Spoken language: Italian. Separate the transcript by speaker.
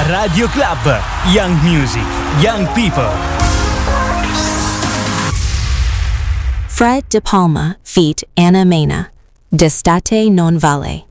Speaker 1: Radio Club. Young Music, Young People.
Speaker 2: Fred De Palma feat. Anna Mena. D'estate non vale.